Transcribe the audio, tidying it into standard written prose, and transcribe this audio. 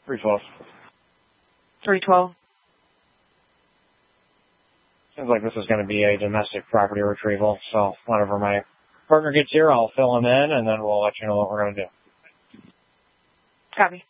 312. 312. Seems like this is going to be a domestic property retrieval, so whenever my partner gets here, I'll fill him in, and then we'll let you know what we're going to do. Copy.